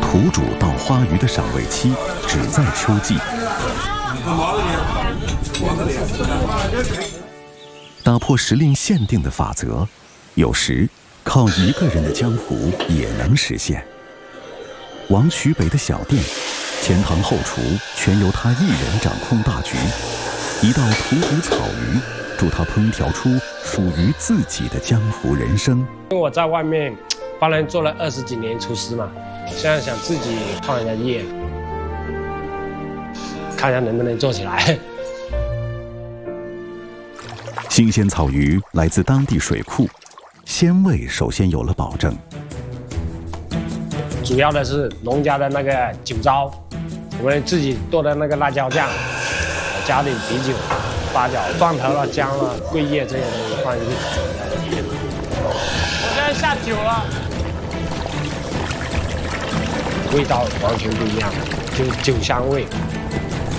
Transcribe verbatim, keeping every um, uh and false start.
土主到花鱼的赏味期只在秋季。打破时令限定的法则，有时靠一个人的江湖也能实现。王渠北的小店，前堂后厨全由他一人掌控大局。一道土骨草鱼，助他烹调出属于自己的江湖人生。 因为我在外面帮人做了二十几年厨师嘛，现在想自己创一下业，看一下能不能做起来。 新鲜草鱼来自当地水库，鲜味首先有了保证。 主要的是农家的那个酒糟，我们自己做的那个辣椒酱，加点啤酒、八角、蒜头了、姜了、桂叶这些东西放进去煮的。我现在下酒了，味道完全不一样，就是酒香味。